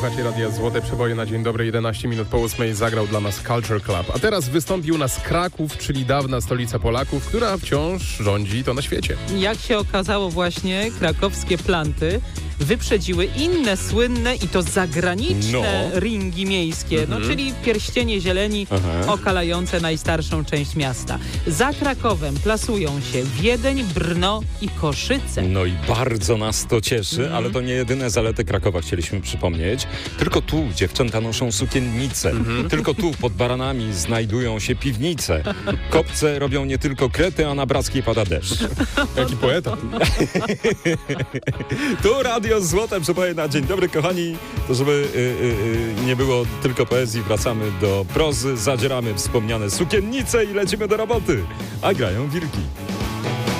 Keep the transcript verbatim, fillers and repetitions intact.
Słuchacie Radia Złote Przeboje na dzień dobry, jedenaście minut po ósmej zagrał dla nas Culture Club. A teraz wystąpił nas Kraków, czyli dawna stolica Polaków, która wciąż rządzi to na świecie. Jak się okazało właśnie, krakowskie planty wyprzedziły inne słynne i to zagraniczne no. ringi miejskie, Mhm. no czyli pierścienie zieleni Aha. okalające najstarszą część miasta. Za Krakowem plasują się Wiedeń, Brno i Koszyce. No i bardzo nas to cieszy, Mhm. ale to nie jedyne zalety Krakowa chcieliśmy przypomnieć. Tylko tu dziewczęta noszą sukiennice. Mhm. Tylko tu pod Baranami znajdują się piwnice. Kopce robią nie tylko krety, a na Brackiej pada deszcz. Jaki poeta. Tu Radio Złote Przeboje na dzień dobry, kochani. To żeby y, y, y, nie było tylko poezji, wracamy do prozy, zadzieramy wspomniane sukiennice i lecimy do roboty. A grają wilki.